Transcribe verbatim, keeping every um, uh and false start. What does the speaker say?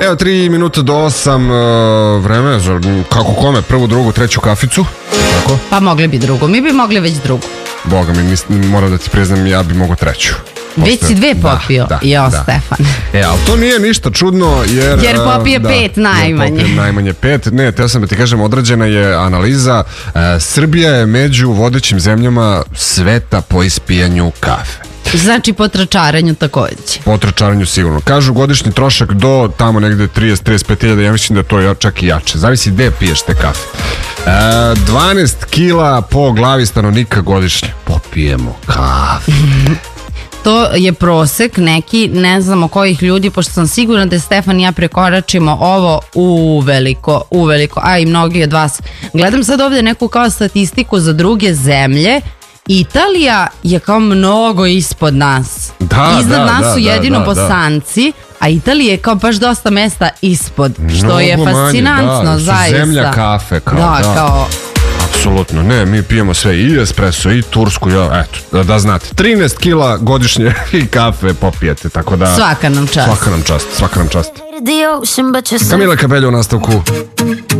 Evo, tri minuta do osam, uh, vreme za, kako kome, prvu, drugu, treću kaficu. Tako? Pa mogli bi drugu, mi bi mogli već drugu. Boga mi, mislim, moram da ti priznam, ja bi mogao treću. Već si dve popio, da, jo, da. Stefan. E, ali to nije ništa čudno, jer... Jer popije da, pet najmanje. Jer popije najmanje pet. Ne, teo sam da ti kažem, odrađena je analiza. E, Srbija je među vodećim zemljama sveta po ispijanju kafe. Znači po tračaranju takođe. Po tračaranju sigurno. Kažu godišnji trošak do tamo negde trideset do trideset pet hiljada, ja mislim da to je čak i jače. Zavisi gde piješ te kafe. E, dvanaest kila po glavi stanovnika godišnje. Popijemo kafe. To je prosek neki, ne znamo kojih ljudi, pošto sam sigurna da je Stefan i ja prekoračimo ovo uveliko, uveliko, a i mnogi od vas. Gledam sad ovdje neku kao statistiku za druge zemlje. Italija je kao mnogo ispod nas. Da, Iznad da, nas da, su da, jedino da, Bosanci, a Italija je kao baš dosta mesta ispod, što Mnogo je fascinantno, manje, da, zaista. Zemlja kafe, kao da. da. Kao... Apsolutno, ne, mi pijemo sve i espresso i tursku, ja, eto, da, da znate, trinaest kila godišnje i kafe popijete, tako da... Svaka nam čast. Svaka nam čast, svaka nam čast. Kamila Cabello u nastavku.